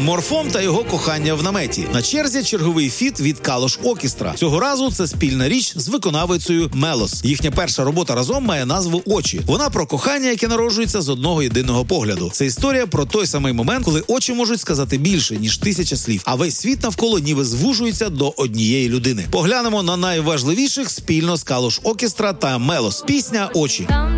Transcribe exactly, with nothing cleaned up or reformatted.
Морфом та його кохання в наметі. На черзі черговий фіт від Калош Окістра. Цього разу це спільна річ з виконавицею Мелос. Їхня перша робота разом має назву «Очі». Вона про кохання, яке народжується з одного єдиного погляду. Це історія про той самий момент, коли очі можуть сказати більше, ніж тисяча слів, а весь світ навколо ніби звужується до однієї людини. Поглянемо на найважливіших спільно з Калош Окістра та Мелос. Пісня «Очі».